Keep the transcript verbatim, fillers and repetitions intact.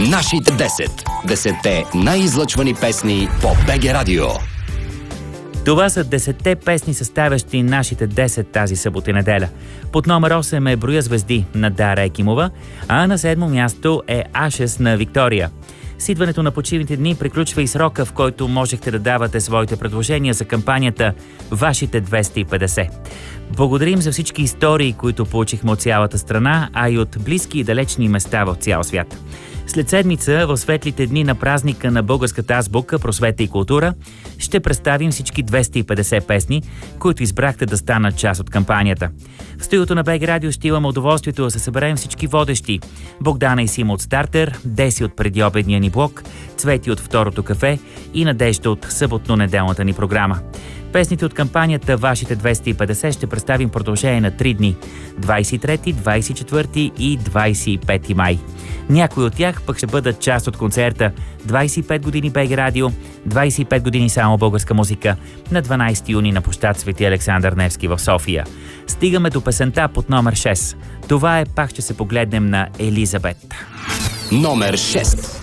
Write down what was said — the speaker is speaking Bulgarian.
Нашите десет. Десетте най-излъчвани песни по БГ Радио. Това са десетте песни, съставящи нашите десет тази събота и неделя. Под номер осем е Броя звезди на Дара Екимова, а на седмо място е Ашес на Виктория. С идването на почивните дни приключва и срока, в който можехте да давате своите предложения за кампанията Вашите двеста и петдесет. Благодарим за всички истории, които получихме от цялата страна, а и от близки и далечни места в цял свят. След седмица, в светлите дни на празника на българската азбука, просвета и култура, ще представим всички двеста и петдесет песни, които избрахте да станат част от кампанията. В студиото на БГ Радио ще имаме удоволствието да се съберем всички водещи: Богдана и Сима от Стартер, Деси от предиобедния ни блок, Цвети от Второто кафе и Надежда от съботно-неделната ни програма. Песните от кампанията Вашите двеста и петдесет ще представим продължение на три дни – двадесет и трети, двадесет и четвърти и двадесет и пети май. Някои от тях пък ще бъдат част от концерта двадесет и пет години БГ Радио, двадесет и пет години само българска музика на дванадесети юни на площад Свети Александър Невски в София. Стигаме до песента под номер шест. Това е "Пак ще се погледнем" на Елизабет. Номер шест.